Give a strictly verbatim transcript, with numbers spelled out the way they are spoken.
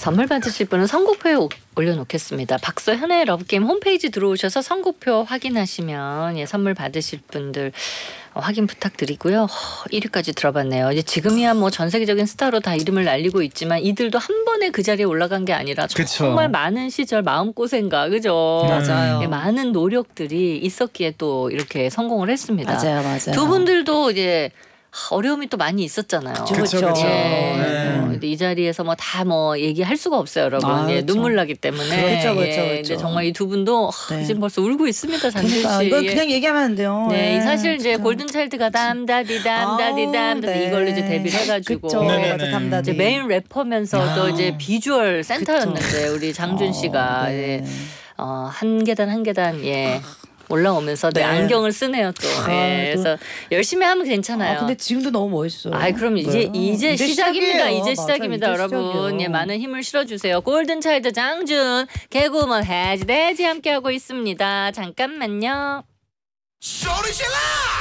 선물 받으실 분은 선곡표에 올려놓겠습니다. 박서현의 러브게임 홈페이지 들어오셔서 선곡표 확인하시면 예, 선물 받으실 분들 확인 부탁드리고요. 일 위까지 들어봤네요. 이제 지금이야 뭐 전 세계적인 스타로 다 이름을 날리고 있지만 이들도 한 번에 그 자리에 올라간 게 아니라 그쵸. 정말 많은 시절 마음고생과 그죠? 맞아요. 예, 많은 노력들이 있었기에 또 이렇게 성공을 했습니다. 맞아요, 맞아요. 두 분들도 이제 어려움이 또 많이 있었잖아요. 그렇죠, 그렇죠. 예. 네. 이 자리에서 뭐 다 뭐 얘기할 수가 없어요, 여러분. 아, 예, 그렇죠. 눈물 나기 때문에. 그렇죠, 그렇죠, 예, 그렇죠. 정말 이 두 분도 네. 지금 벌써 울고 있습니다, 장준 씨. 그러니까 이건 그냥 얘기하면 안 돼요. 네, 예, 사실 이제 진짜. 골든차일드가 담다디담다디담 네. 이걸로 이제 데뷔를 해가지고 그쵸. 네네네. 맞아, 담다디. 이제 메인 래퍼면서도 아. 이제 비주얼 센터였는데 우리 장준 씨가 어, 예, 네. 어, 한 계단 한 계단 예. 올라오면서 네. 네. 안경을 쓰네요 또. 아, 예, 또. 그래서 열심히 하면 괜찮아요. 아, 근데 지금도 너무 멋있어요. 아이 그럼 이제 네. 이제, 이제 시작입니다. 시작이에요. 이제 맞아, 시작입니다, 이제 여러분. 시작이에요. 예, 많은 힘을 실어주세요. 골든차일드 장준 개구먼 해지돼지 함께하고 있습니다. 잠깐만요. 소리 질러!